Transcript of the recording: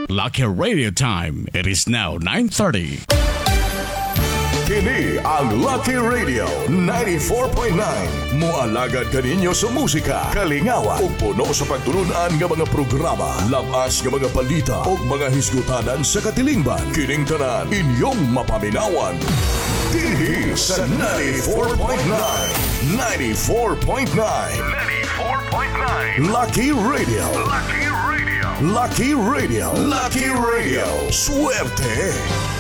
Lucky Radio Time. It is now 9:30. Kini ang Lucky Radio 94.9. Moalagad kaninyo sa musika, kalingawan ug puno sa pagtulunan nga mga programa, labas nga mga balita ug mga hisgutanan sa katilingban. Kining tanan inyong mapaminawan. Kini sa 94.9. 94.9 Lucky Radio. Lucky Radio. Lucky Radio. Lucky Radio. Suerte.